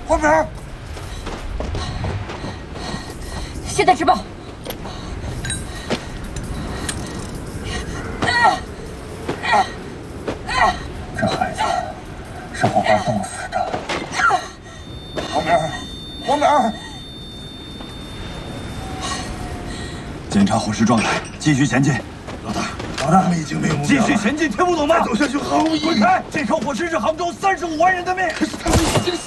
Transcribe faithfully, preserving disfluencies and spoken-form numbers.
黄明， 现在直报。 这孩子是火把冻死的。黄明，黄明，检查伙食状态，继续前进。 老大，老大，我们已经没有目标了。 继续前进，听不懂吗？ 再走下去毫无意义。 滚开！这颗伙食是杭州三十五万人的命。 可是他们已经。